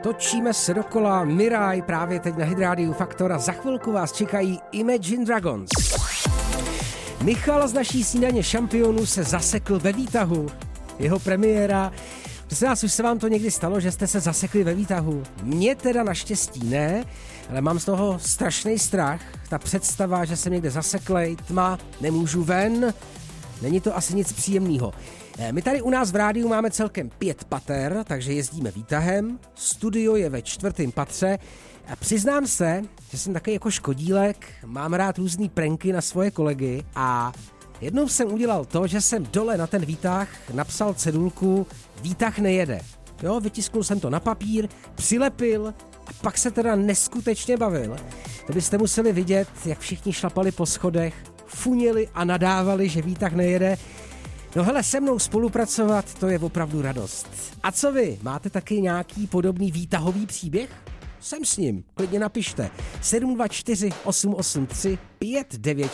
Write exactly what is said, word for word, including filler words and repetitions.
Točíme se dokola, Miraj právě teď na Hydrádiu Faktor a za chvilku vás čekají Imagine Dragons. Michal z naší snídaně šampionů se zasekl ve výtahu. Jeho premiéra. Prosím vás, už se vám to někdy stalo, že jste se zasekli ve výtahu? Mně teda naštěstí ne, ale mám z toho strašný strach. Ta představa, že jsem někde zaseklej, tma, nemůžu ven, není to asi nic příjemného. My tady u nás v rádiu máme celkem pět pater, takže jezdíme výtahem. Studio je ve čtvrtém patře. A přiznám se, že jsem takový jako škodílek, mám rád různý pranky na svoje kolegy a jednou jsem udělal to, že jsem dole na ten výtah napsal cedulku výtah nejede. Jo, vytisknul jsem to na papír, přilepil a pak se teda neskutečně bavil. To byste museli vidět, jak všichni šlapali po schodech, funili a nadávali, že výtah nejede. No hele, se mnou spolupracovat, to je opravdu radost. A co vy, máte taky nějaký podobný výtahový příběh? Jsem s ním, klidně napište. sedm dva čtyři osm osm tři pět devět